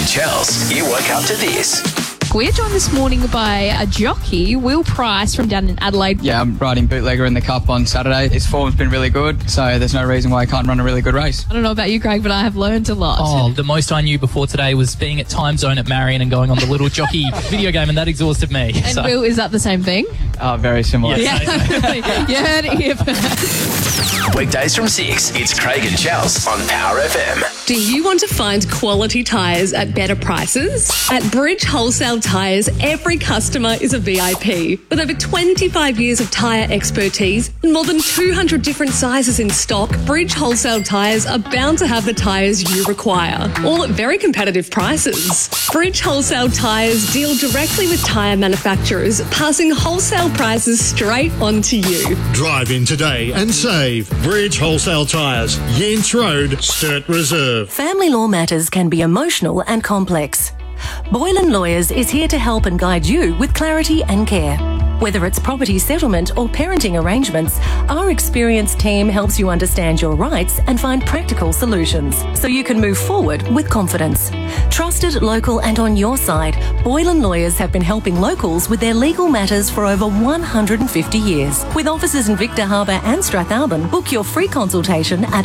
Chels. You woke up to this. We're joined this morning by a jockey, Will Price, from down in Adelaide. Yeah, I'm riding Bootlegger in the Cup on Saturday. His form's been really good, so there's no reason why I can't run a really good race. I don't know about you, Craig, but I have learned a lot. Oh, the most I knew before today was being at Time Zone at Marion and going on the Little Jockey video game, and that exhausted me. And Will, is that the same thing? Very similar. Yeah, you heard it here first. Weekdays from 6, it's Craig and Chels on Power FM. Do you want to find quality tyres at better prices? At Bridge Wholesale Tyres, every customer is a VIP. With over 25 years of tyre expertise and more than 200 different sizes in stock, Bridge Wholesale Tyres are bound to have the tyres you require, all at very competitive prices. Bridge Wholesale Tyres deal directly with tyre manufacturers, passing wholesale prices straight on to you. Drive in today and save. Bridge Wholesale Tyres, Yance Road, Sturt Reserve. Family law matters can be emotional and complex. Boylan Lawyers is here to help and guide you with clarity and care. Whether it's property settlement or parenting arrangements, our experienced team helps you understand your rights and find practical solutions so you can move forward with confidence. Trusted, local and on your side, Boylan Lawyers have been helping locals with their legal matters for over 150 years. With offices in Victor Harbour and Strathalbyn, book your free consultation at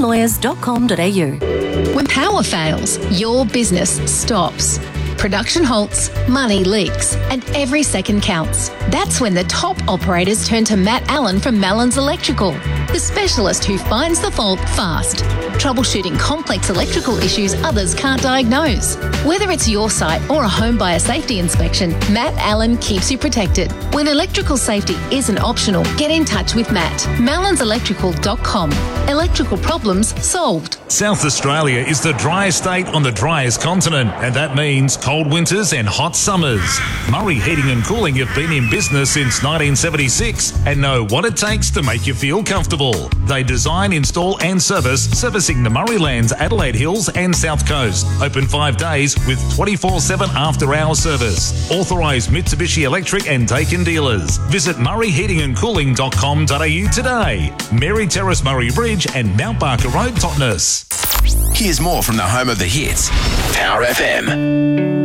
boylanlawyers.com.au. When power fails, your business stops. Production halts, money leaks, and every second counts. That's when the top operators turn to Matt Allen from Mallon's Electrical, the specialist who finds the fault fast, troubleshooting complex electrical issues others can't diagnose. Whether it's your site or a home buyer safety inspection, Matt Allen keeps you protected. When electrical safety isn't optional, get in touch with Matt. MallonsElectrical.com. Electrical problems solved. South Australia is the driest state on the driest continent, and that means cold winters and hot summers. Murray Heating and Cooling have been in business since 1976 and know what it takes to make you feel comfortable. They design, install and servicing the Murraylands, Adelaide Hills and South Coast. Open 5 days with 24/7 after-hours service. Authorised Mitsubishi Electric and Taken dealers. Visit murrayheatingandcooling.com.au today. Mary Terrace, Murray Bridge and Mount Barker Road, Totnes. Here's more from the home of the hits, Power FM.